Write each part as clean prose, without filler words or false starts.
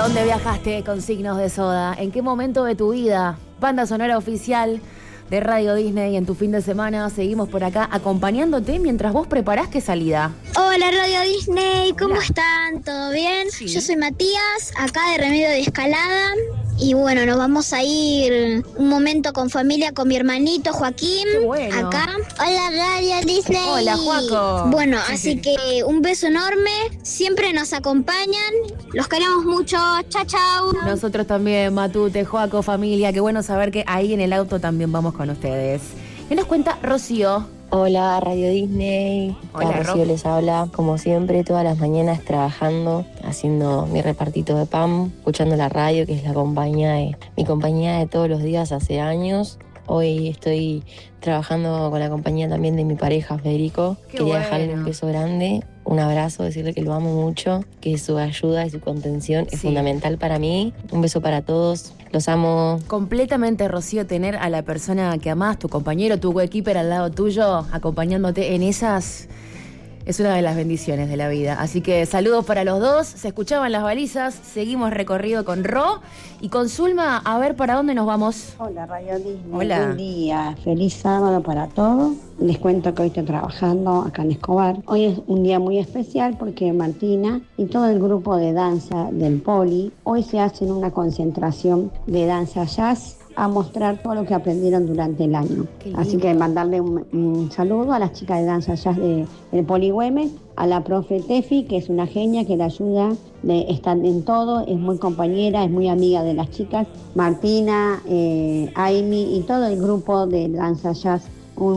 dónde viajaste con Signos de Soda? ¿En qué momento de tu vida? Banda sonora oficial de Radio Disney en tu fin de semana. Seguimos por acá acompañándote mientras vos preparás qué salida. Hola Radio Disney, ¿cómo Hola. están? ¿Todo bien? Sí. Yo soy Matías, acá de Remedio de Escalada. Y bueno, nos vamos a ir un momento con familia, con mi hermanito Joaquín. Qué bueno. Acá. Hola Radio Disney. Hola, Joaco. Bueno, así que un beso enorme. Siempre nos acompañan. Los queremos mucho. Chao, chao. Nosotros también, Matute, Joaco, familia. Qué bueno saber que ahí en el auto también vamos con ustedes. ¿Qué nos cuenta Rocío? Hola Radio Disney, Hola, Rocío Ro. les habla, como siempre, todas las mañanas trabajando, haciendo mi repartito de pan, escuchando la radio, que es mi compañía de todos los días hace años. Hoy estoy trabajando con la compañía también de mi pareja, Federico. Qué Quería bueno. dejarle un beso grande, un abrazo, decirle que lo amo mucho, que su ayuda y su contención es Sí. fundamental para mí. Un beso para todos, los amo. Completamente, Rocío, tener a la persona que amás, tu compañero, tu coequiper al lado tuyo, acompañándote en esas, es una de las bendiciones de la vida. Así que saludos para los dos, se escuchaban las balizas, seguimos recorrido con Ro y con Zulma, a ver para dónde nos vamos. Hola Radio Disney, Hola. buen día, feliz sábado para todos. Les cuento que hoy estoy trabajando acá en Escobar. Hoy es un día muy especial porque Martina y todo el grupo de danza del Poli hoy se hacen una concentración de danza jazz a mostrar todo lo que aprendieron durante el año. Qué lindo. Así que mandarle un saludo a las chicas de danza jazz del Poli Güemes, a la profe Tefi, que es una genia que la ayuda, está en todo, es muy compañera, es muy amiga de las chicas, Martina, Aimi y todo el grupo de danza jazz. Un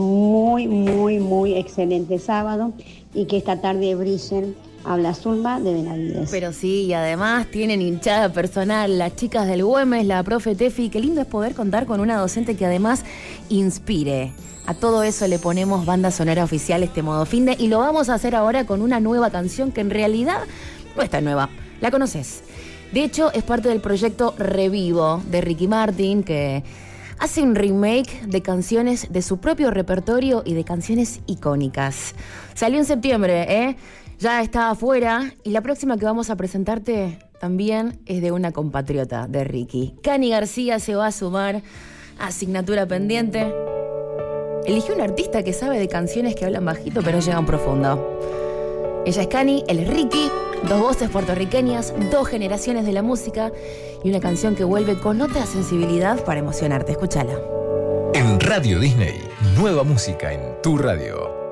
muy excelente sábado y que esta tarde brillen. Habla Zulma de Benavides. Pero sí, y además tienen hinchada personal las chicas del Güemes, la profe Tefi. Qué lindo es poder contar con una docente que además inspire. A todo eso le ponemos banda sonora oficial este modo finde y lo vamos a hacer ahora con una nueva canción que en realidad no es tan nueva. ¿La conoces? De hecho, es parte del proyecto Revivo de Ricky Martin, que hace un remake de canciones de su propio repertorio y de canciones icónicas. Salió en septiembre, ¿eh? Ya está afuera y la próxima que vamos a presentarte también es de una compatriota de Ricky. Cani García se va a sumar a Asignatura Pendiente. Eligió un artista que sabe de canciones que hablan bajito pero llegan profundo. Ella es Cani, él es Ricky, dos voces puertorriqueñas, dos generaciones de la música y una canción que vuelve con otra sensibilidad para emocionarte. Escúchala. En Radio Disney, nueva música en tu radio.